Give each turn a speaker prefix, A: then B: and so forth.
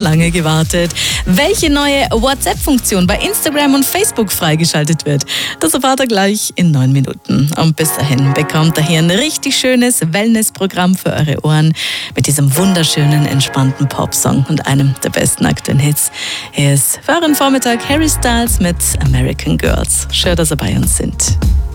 A: lange gewartet. Welche neue WhatsApp-Funktion bei Instagram und Facebook freigeschaltet wird, das erfahrt ihr gleich in 9 Minuten. Und bis dahin bekommt ihr hier ein richtig schönes Wellnessprogramm für eure Ohren mit diesem wunderschönen, entspannten Popsong und einem der besten aktuellen Hits. Hier ist für euren Vormittag Harry Styles mit American Girls. Schön, dass ihr bei uns sind.